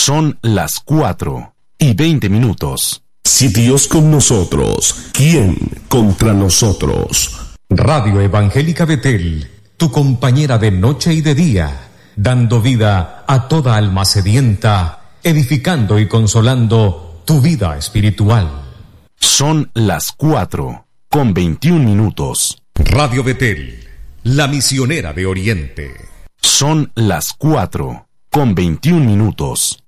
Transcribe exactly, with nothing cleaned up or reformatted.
Son las cuatro y veinte minutos. Si Dios con nosotros, ¿quién contra nosotros? Radio Evangélica Betel, tu compañera de noche y de día, dando vida a toda alma sedienta, edificando y consolando tu vida espiritual. Son las cuatro con veintiún minutos. Radio Betel, la misionera de Oriente. Son las cuatro con veintiún minutos.